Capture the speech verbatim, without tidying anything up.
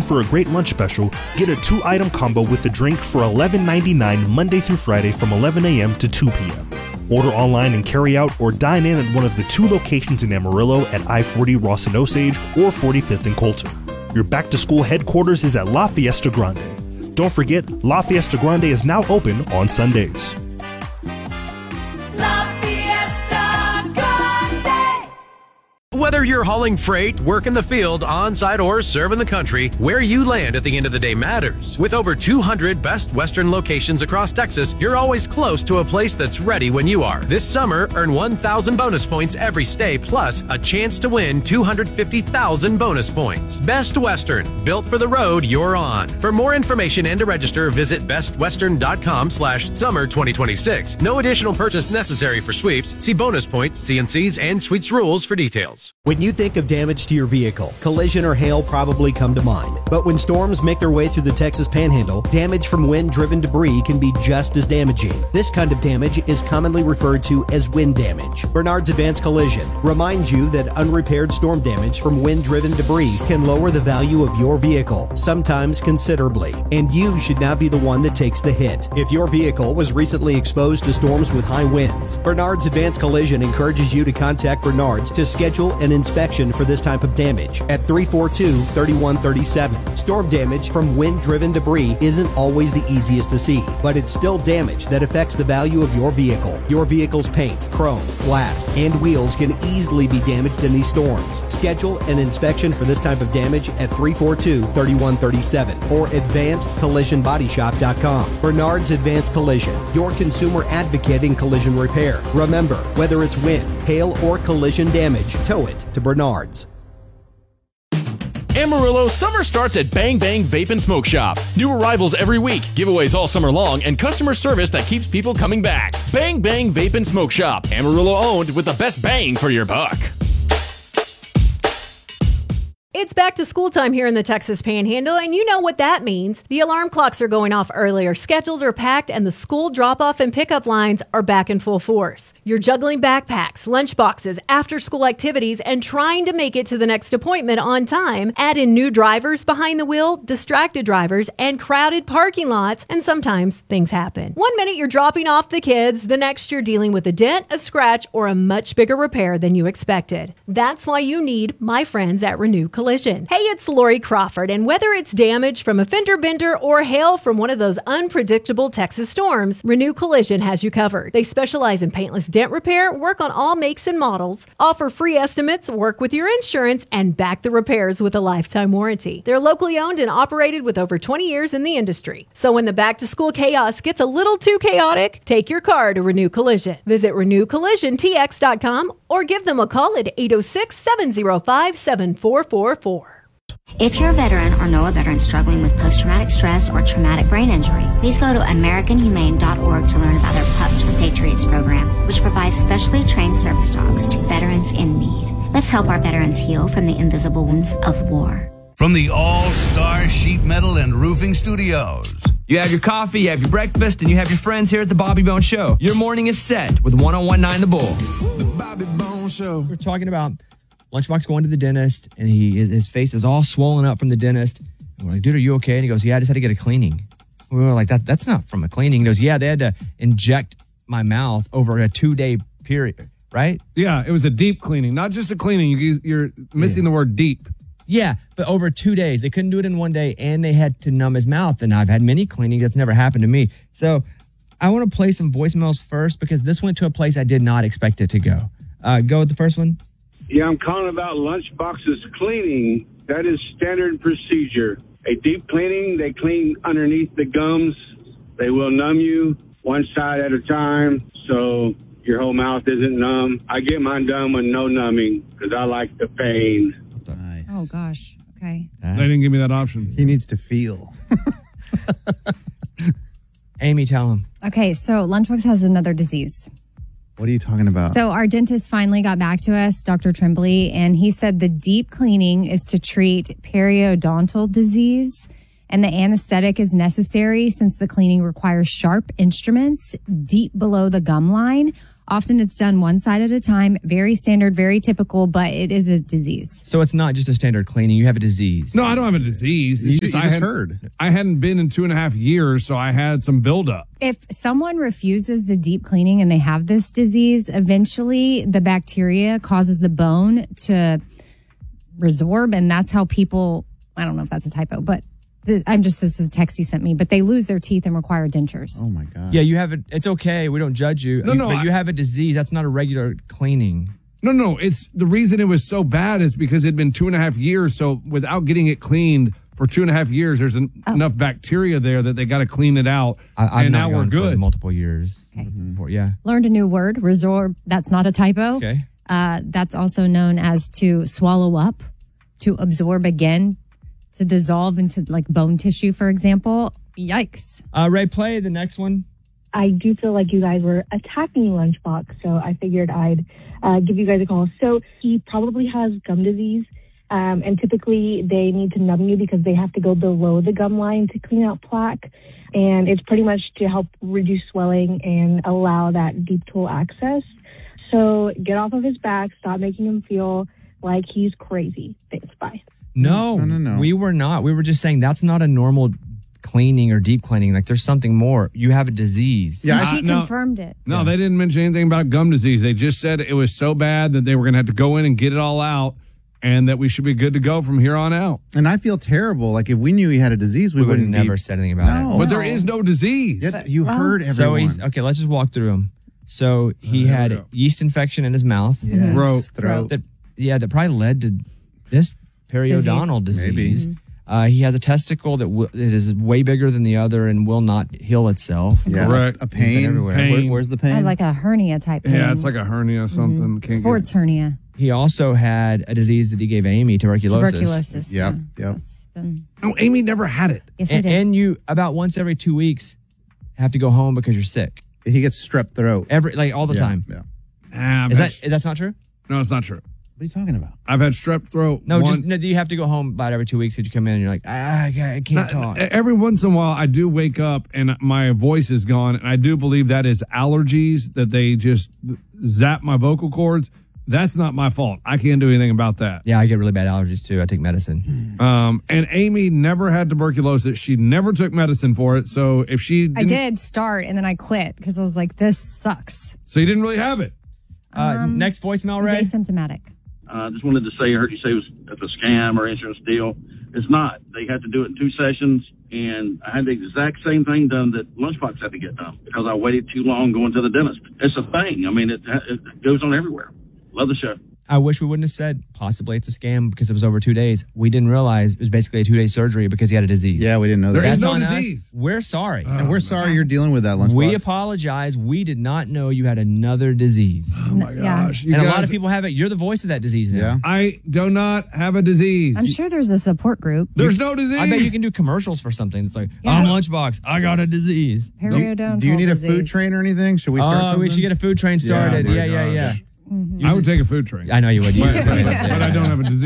for a great lunch special, get a two-item combo with a drink for eleven ninety-nine Monday through Friday from eleven a.m. to two p.m. Order online and carry out or dine in at one of the two locations in Amarillo at I forty Ross and Osage or forty-fifth in Colton. Your back-to-school headquarters is at La Fiesta Grande. Don't forget, La Fiesta Grande is now open on Sundays. Whether you're hauling freight, work in the field, on-site, or serving the country, where you land at the end of the day matters. With over two hundred Best Western locations across Texas, you're always close to a place that's ready when you are. This summer, earn one thousand bonus points every stay, plus a chance to win two hundred fifty thousand bonus points. Best Western, built for the road you're on. For more information and to register, visit bestwestern.com slash summer 2026. No additional purchase necessary for sweeps. See bonus points, T and C's, and suites rules for details. When you think of damage to your vehicle, collision or hail probably come to mind. But when storms make their way through the Texas Panhandle, damage from wind-driven debris can be just as damaging. This kind of damage is commonly referred to as wind damage. Bernard's Advanced Collision reminds you that unrepaired storm damage from wind-driven debris can lower the value of your vehicle, sometimes considerably, and you should not be the one that takes the hit. If your vehicle was recently exposed to storms with high winds, Bernard's Advanced Collision encourages you to contact Bernard's to schedule an inspection for this type of damage at three four two, three one three seven. Storm damage from wind-driven debris isn't always the easiest to see, but it's still damage that affects the value of your vehicle. Your vehicle's paint, chrome, glass, and wheels can easily be damaged in these storms. Schedule an inspection for this type of damage at three four two, three one three seven or advanced collision body shop dot com. Bernard's Advanced Collision, your consumer advocate in collision repair. Remember, whether it's wind, hail, or collision damage, tow it to Bernard's. Amarillo, summer starts at Bang Bang Vape and Smoke Shop. New arrivals every week, giveaways all summer long, and customer service that keeps people coming back. Bang Bang Vape and Smoke Shop. Amarillo owned with the best bang for your buck. It's back to school time here in the Texas Panhandle, and you know what that means. The alarm clocks are going off earlier, schedules are packed, and the school drop-off and pickup lines are back in full force. You're juggling backpacks, lunch boxes, after-school activities, and trying to make it to the next appointment on time. Add in new drivers behind the wheel, distracted drivers, and crowded parking lots, and sometimes things happen. One minute you're dropping off the kids, the next you're dealing with a dent, a scratch, or a much bigger repair than you expected. That's why you need my friends at Renew Collision. Hey, it's Lori Crawford, and whether it's damage from a fender bender or hail from one of those unpredictable Texas storms, Renew Collision has you covered. They specialize in paintless dent repair, work on all makes and models, offer free estimates, work with your insurance, and back the repairs with a lifetime warranty. They're locally owned and operated with over twenty years in the industry. So when the back-to-school chaos gets a little too chaotic, take your car to Renew Collision. Visit renew collision t x dot com or give them a call at eight oh six, seven oh five, seven four four four. If you're a veteran or know a veteran struggling with post-traumatic stress or traumatic brain injury, please go to american humane dot org to learn about our Pups for Patriots program, which provides specially trained service dogs to veterans in need. Let's help our veterans heal from the invisible wounds of war. From the All-Star Sheet Metal and Roofing Studios. You have your coffee, you have your breakfast, and you have your friends here at the Bobby Bone Show. Your morning is set with one oh one point nine The Bull. The Bobby Bone Show. We're talking about Lunchbox going to the dentist, and he his face is all swollen up from the dentist. And we're like, dude, are you okay? And he goes, yeah, I just had to get a cleaning. We were like, that that's not from a cleaning. He goes, yeah, they had to inject my mouth over a two-day period, right? Yeah, it was a deep cleaning, not just a cleaning. You, you're missing yeah. the word deep. Yeah, but over two days. They couldn't do it in one day, and they had to numb his mouth. And I've had many cleanings. That's never happened to me. So I want to play some voicemails first because this went to a place I did not expect it to go. Uh, go with the first one. Yeah, I'm calling about Lunchbox's cleaning. That is standard procedure. A deep cleaning, they clean underneath the gums. They will numb you one side at a time, so your whole mouth isn't numb. I get mine done with no numbing because I like the pain. Nice. Oh, gosh. Okay. That's, they didn't give me that option. He needs to feel. Amy, tell him. Okay, so Lunchbox has another disease. What are you talking about? So our dentist finally got back to us, Doctor Tremblay, and he said the deep cleaning is to treat periodontal disease, and the anesthetic is necessary since the cleaning requires sharp instruments deep below the gum line. Often it's done one side at a time, very standard, very typical, but it is a disease. So it's not just a standard cleaning. You have a disease. No, I don't have a disease. It's You- just you I just had, heard. I hadn't been in two and a half years, so I had some buildup. If someone refuses the deep cleaning and they have this disease, eventually the bacteria causes the bone to resorb, and that's how people, I don't know if that's a typo, but th- I'm just, this is a text he sent me, but they lose their teeth and require dentures. Oh my God. Yeah, you have it. It's okay. We don't judge you. No, no, But I- you have a disease. That's not a regular cleaning. No, no, it's the reason it was so bad is because it'd been two and a half years. So without getting it cleaned for two and a half years, there's an, Oh. enough bacteria there that they got to clean it out. I, I've and not now we're gone for good. multiple years. Okay. Before, yeah. Learned a new word, resorb. That's not a typo. Okay. Uh, that's also known as to swallow up, to absorb again, to dissolve into like bone tissue, for example. Yikes. Uh, Ray, play the next one. I do feel like you guys were attacking Lunchbox, so I figured I'd uh, give you guys a call. So he probably has gum disease, um, and typically they need to numb you because they have to go below the gum line to clean out plaque, and it's pretty much to help reduce swelling and allow that deep tool access. So get off of his back, stop making him feel like he's crazy. Thanks, bye. No, No, no, no. We were not. We were just saying that's not a normal cleaning or deep cleaning. Like there's something more. You have a disease. Yeah, And I- she no. confirmed it. No, Yeah. they didn't mention anything about gum disease. They just said it was so bad that they were going to have to go in and get it all out and that we should be good to go from here on out. And I feel terrible. Like if we knew he had a disease, we, We would have wouldn't never be. said anything about No. it. But there is no disease. Yeah, you Well, heard So everyone. he's okay. Let's just walk through them. So he here we had go. yeast infection in his mouth. Yes, Throat. throat. That yeah, that probably led to this periodontal disease. Maybe. Uh, he has a testicle that, w- that is way bigger than the other and will not heal itself. Yeah, Correct. a It's been pain. everywhere. Pain. Where- where's the pain? I like a hernia type pain. Yeah, it's like a hernia or something. Can't Sports hernia. He also had a disease that he gave Amy, tuberculosis. Tuberculosis. Yep, yeah. yep. That's been- get, no, Amy never had it. yes, I And, did. and you about once every two weeks have to go home because you're sick. He gets strep throat. Every like all the Yeah, time. Yeah. Ah, Is that's- that that's not true? no, it's not true. What are you talking about? I've had strep throat. No, one, just no, do you have to go home about every two weeks? Did you come in and you're like, ah, I can't, I can't Not- talk? Every once in a while, I do wake up and my voice is gone, and I do believe that is allergies that they just zap my vocal cords. That's not my fault. I can't do anything about that. Yeah, I get really bad allergies too. I take medicine. Um, and Amy never had tuberculosis. She never took medicine for it. So if she, I didn't- did start and then I quit because I was like, this sucks. So you didn't really have it. Uh, Um, next voicemail, It was Ray. asymptomatic. I uh, just wanted to say, I heard you say it was it's a scam or insurance deal. It's not. They had to do it in two sessions, and I had the exact same thing done that Lunchbox had to get done because I waited too long going to the dentist. It's a thing. I mean, it, it goes on everywhere. Love the show. I wish we wouldn't have said possibly it's a scam because it was over two days. We didn't realize it was basically a two day surgery because he had a disease. Yeah, we didn't know that. There is That's no on disease. us. We're sorry. and we're sorry you're dealing with that, Lunchbox. We apologize. We did not know you had another disease. Oh my Yeah. gosh. You and a guys- lot of people have it. You're the voice of that disease now. Yeah. I do not have a disease. I'm sure there's a support group. There's no disease. I bet you can do commercials for something. It's like, Yeah. I'm Lunchbox. I got a disease. Do you, Periodontal do you need a disease. food train or anything? Should we start Oh, something? we should get a food train started. Yeah, Yeah, my yeah, gosh. yeah. Mm-hmm. I would take a food train. I know you would. You But, would. but I don't have a disease.